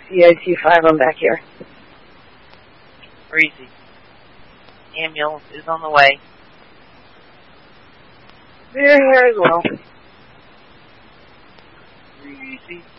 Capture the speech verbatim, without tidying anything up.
C I T five, I'm back here. Breezy. Ambulance is on the way. We're here as well. Breezy.